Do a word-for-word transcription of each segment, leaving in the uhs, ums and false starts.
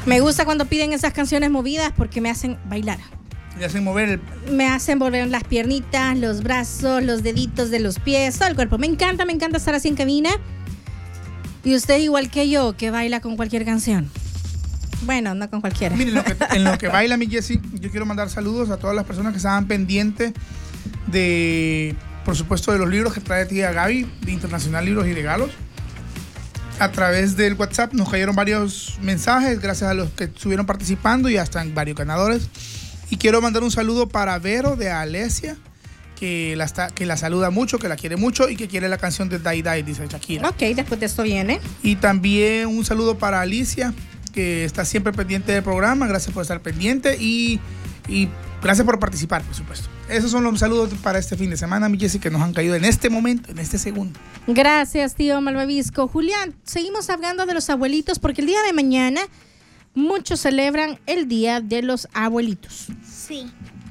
Me gusta cuando piden esas canciones movidas porque me hacen bailar. Me hacen mover el... Me hacen mover las piernitas, los brazos, los deditos de los pies, todo el cuerpo. Me encanta, me encanta estar así en cabina. Y usted igual que yo, que baila con cualquier canción. Bueno, no con cualquiera. Miren, lo que, en lo que baila mi Jessie, yo quiero mandar saludos a todas las personas que estaban pendientes de, por supuesto, de los libros que trae tía Gaby, de Internacional Libros y Regalos. A través del WhatsApp nos cayeron varios mensajes, gracias a los que estuvieron participando y hasta en varios ganadores. Y quiero mandar un saludo para Vero de Alesia, que la, está, que la saluda mucho, que la quiere mucho y que quiere la canción de Die Die, dice Shakira. Ok, después de esto viene. Y también un saludo para Alicia, que está siempre pendiente del programa. Gracias por estar pendiente y, y gracias por participar, por supuesto. Esos son los saludos para este fin de semana, mi Jessie, que nos han caído en este momento, en este segundo. Gracias, tío Malvavisco. Julián, seguimos hablando de los abuelitos porque el día de mañana muchos celebran el Día de los Abuelitos. Sí.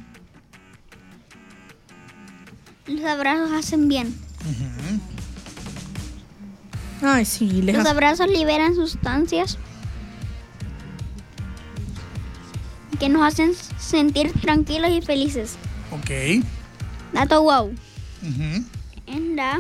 Los abrazos hacen bien. Uh-huh. Ay, sí. Les Los ha... abrazos liberan sustancias que nos hacen sentir tranquilos y felices. Ok. Dato wow. Uh-huh. En la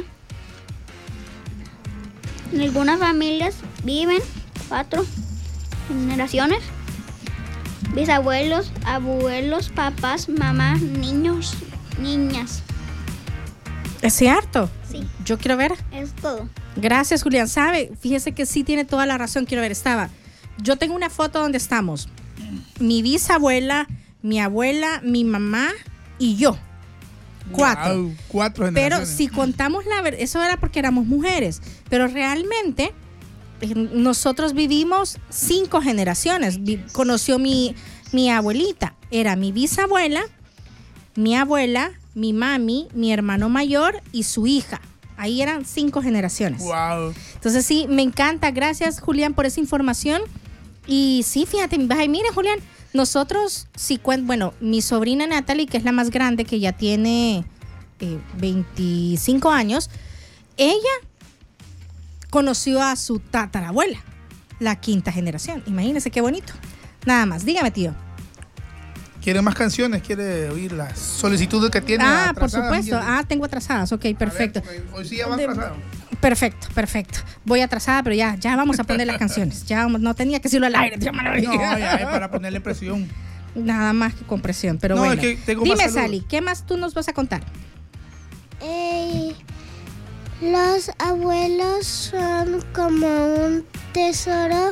en algunas familias viven cuatro generaciones: bisabuelos, abuelos, papás, mamás, niños, niñas. ¿Es cierto? Sí. Yo quiero ver. Es todo. Gracias, Julián. ¿Sabe? Fíjese que sí tiene toda la razón. Quiero ver. Estaba. Yo tengo una foto donde estamos. Mi bisabuela, mi abuela, mi mamá y yo. Cuatro. Wow, cuatro generaciones. Pero si contamos la verdad, eso era porque éramos mujeres. Pero realmente nosotros vivimos cinco generaciones. Vi, conoció mi, mi abuelita. Era mi bisabuela, mi abuela, mi mami, mi hermano mayor y su hija. Ahí eran cinco generaciones. Wow. Entonces sí, me encanta. Gracias, Julián, por esa información. Y sí, fíjate, mire, Julián, nosotros, sí, bueno, mi sobrina Natalie, que es la más grande, que ya tiene eh, veinticinco años, ella conoció a su tatarabuela, la quinta generación. Imagínense qué bonito. Nada más, dígame, tío. ¿Quiere más canciones? ¿Quiere oír las solicitudes que tiene? Ah, por supuesto. Ah, tengo atrasadas. Ok, perfecto. Ver, hoy sí ya va atrasado. Perfecto, perfecto. Voy atrasada, pero ya, ya vamos a poner las canciones. Ya vamos, no tenía que decirlo al aire. No, ya es para ponerle presión. Nada más que con presión, pero no, bueno. Es que tengo Dime, más Sally, ¿qué más tú nos vas a contar? Eh, los abuelos son como un tesoro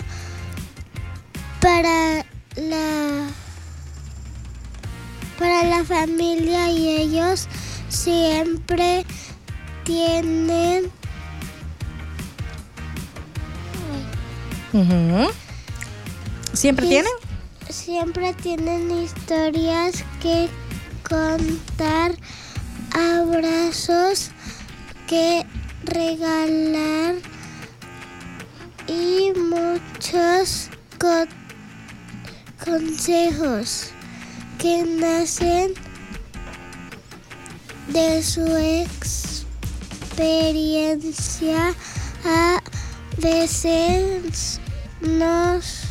para la para la familia y ellos siempre tienen Uh-huh. ¿Siempre y tienen? Siempre tienen historias que contar, abrazos que regalar y muchos co- consejos que nacen de su experiencia. A veces nos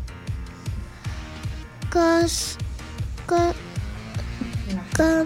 cos, co, con,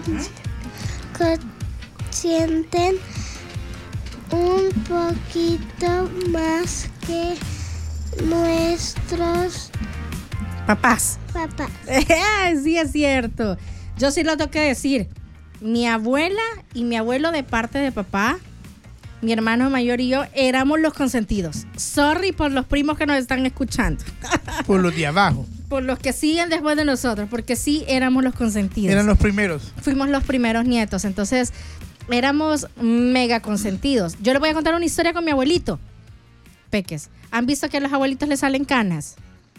sienten un poquito más que nuestros papás. papás. Sí, es cierto. Yo sí lo tengo que decir. Mi abuela y mi abuelo de parte de papá, mi hermano mayor y yo, éramos los consentidos. Sorry por los primos que nos están escuchando. Por los de abajo. Por los que siguen después de nosotros, porque sí éramos los consentidos. Eran los primeros. Fuimos los primeros nietos, entonces éramos mega consentidos. Yo les voy a contar una historia con mi abuelito. Peques, ¿han visto que a los abuelitos les salen canas?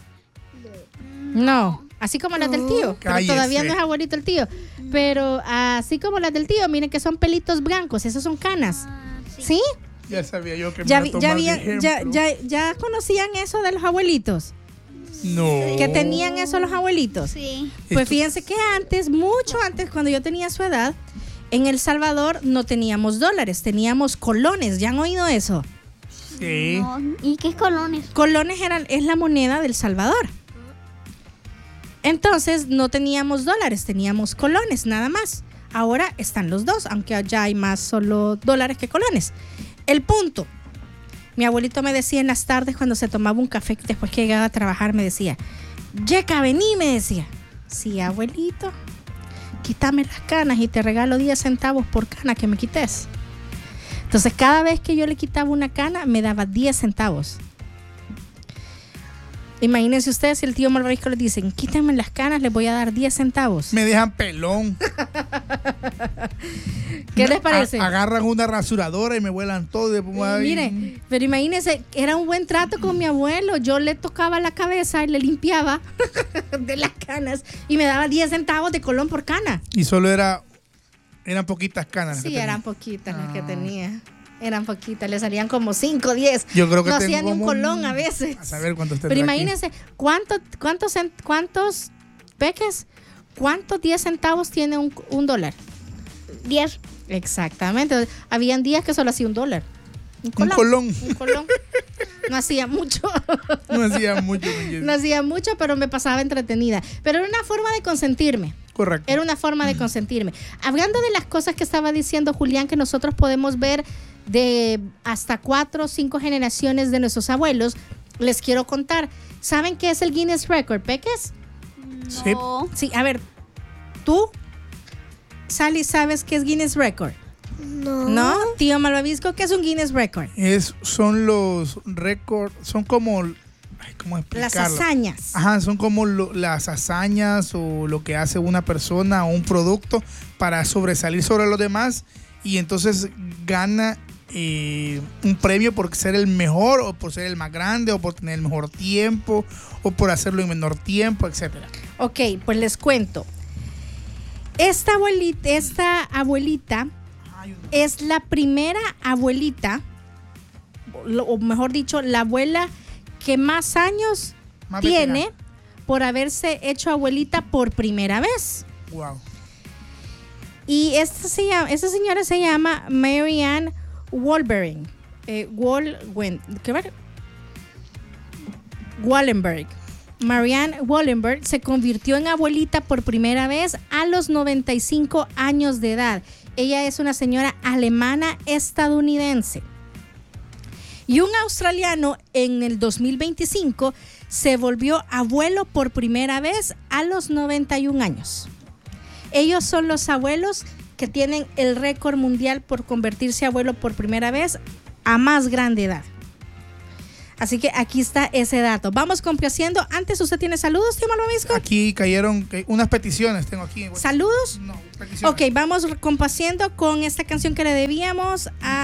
No, así como las del tío, pero Cállese. todavía no es abuelito el tío. Pero así como las del tío, miren que son pelitos blancos, esos son canas. ¿Sí? Ya sabía yo que ¿Ya, me iba a ya, tomar de habían- ya, ejemplo. ya, ya conocían eso de los abuelitos? No. ¿Que tenían eso los abuelitos? Sí. Pues Esto- fíjense que antes, mucho antes, cuando yo tenía su edad, en El Salvador no teníamos dólares, teníamos colones. ¿Ya han oído eso? Sí. No, ¿y qué colones? Colones eran, es la moneda del Salvador. Entonces no teníamos dólares, teníamos colones nada más. Ahora están los dos, aunque ya hay más solo dólares que colones. El punto, mi abuelito me decía en las tardes cuando se tomaba un café después que llegaba a trabajar, me decía, Yeca, vení, me decía. Sí, abuelito, quítame las canas y te regalo diez centavos por cana que me quites. Entonces cada vez que yo le quitaba una cana me daba diez centavos. Imagínense ustedes si el tío Malvavisco les dicen, quítenme las canas, les voy a dar diez centavos. Me dejan pelón. ¿Qué les parece? A- agarran una rasuradora y me vuelan todo. Y después, Eh, mire, pero imagínense, era un buen trato con mi abuelo. Yo le tocaba la cabeza y le limpiaba de las canas y me daba diez centavos de colón por cana. Y solo era, eran poquitas canas. las Sí, que eran tenía. poquitas las que Ah. tenía. Eran poquitas, le salían como cinco, diez. Yo creo que no tengo hacían ni un como colón a veces. A saber cuántos Pero tendrá aquí. imagínense, ¿cuánto, cuántos, cent- cuántos peques, cuántos diez centavos tiene un, un dólar? Diez. Exactamente. Habían días que solo hacía un dólar. Un Un colón. Un colón. No hacía mucho. No hacía mucho. mi No hacía mucho, pero me pasaba entretenida. Pero era una forma de consentirme. Correcto. Era una forma de consentirme. Hablando de las cosas que estaba diciendo Julián, que nosotros podemos ver de hasta cuatro o cinco generaciones de nuestros abuelos, les quiero contar. ¿Saben qué es el Guinness Record, peques? Sí. No. Sí, a ver, tú, Sally, ¿sabes qué es Guinness Record? No. ¿No? Tío Malvavisco, ¿qué es un Guinness Record? Es, son los récords, son como, ay, ¿cómo Las explicarlo? hazañas. Ajá, son como lo- las hazañas o lo que hace una persona o un producto para sobresalir sobre los demás y entonces gana eh, un premio por ser el mejor o por ser el más grande o por tener el mejor tiempo o por hacerlo en menor tiempo, etcétera. Ok, pues les cuento. Esta abuelita, esta abuelita es la primera abuelita, lo- o mejor dicho, la abuela que más años Más tiene veterana. por haberse hecho abuelita por primera vez. Wow. Y esta, se llama, esta señora se llama Mary Ann Walberg. Eh, Walwen- ¿qué va? Wallenberg. Marianne Wallenberg se convirtió en abuelita por primera vez a los noventa y cinco años de edad. Ella es una señora alemana estadounidense. Y un australiano en el dos mil veinticinco se volvió abuelo por primera vez a los noventa y un años. Ellos son los abuelos que tienen el récord mundial por convertirse abuelo por primera vez a más grande edad. Así que aquí está ese dato. Vamos complaciendo. Antes, ¿usted tiene saludos, tío Malvavisco? Aquí cayeron que- unas peticiones, tengo aquí. ¿Saludos? No, peticiones. Ok, vamos complaciendo con esta canción que le debíamos a